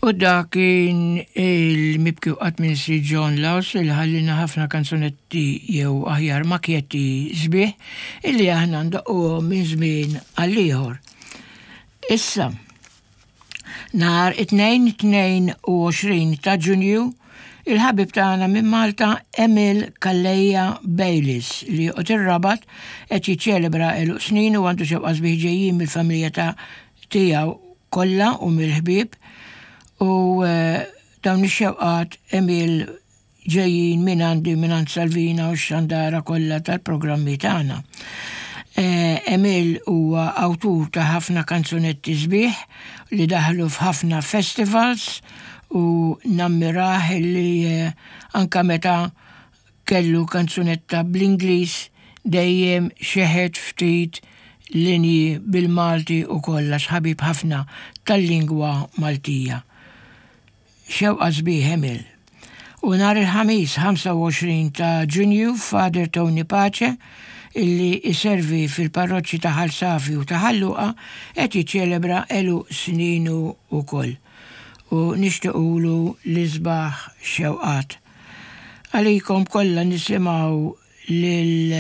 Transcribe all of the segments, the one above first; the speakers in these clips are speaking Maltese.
U da kien il-mibki waqt Ministri John Laws il ħallina ħafna kanzunetti jew aħjar makjetti sbieħ illi aħna ndaqqu minn żmien għall-ieħor. Issa, nhar 22 ta' Ġunju il-ħabib tagħna minn Malta Emil Kalleja Baylis li qed ir-Rabat qed jiċċelebra eluq snin u għandu xewqa sbieħ ġejjin mill-familja tiegħu kollha u mill-ħbieb. U dawn ix-xewqat Emil ġejjin minn għandi minn Salvina u x-xandara kollha tal-programmi tagħna. Emil huwa awtur ta' ħafna kanzunetti sbieħ li daħlu f'ħafna festivals u nammiraħ li anka meta kellu kanzunetta bl-Ingliż dejjem xeħed ftit linji bil-Malti u kollha ħabib ħafna tal-lingwa Maltija. Xewqa sbieħ Emil. U nhar il-ħamis 25 ta' Ġunju Father Tony Pace illi iservi fil-parroċċi ta' Ħalsafi u ta' Ħalluqa qed jiċċelebra eluq sninu wkoll. U nixtiequlu l-isbaħ xewqat. Għalikom kollha nisimgħu lil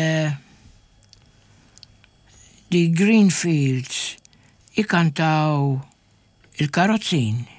The Greenfields ikantaw il-karozzin.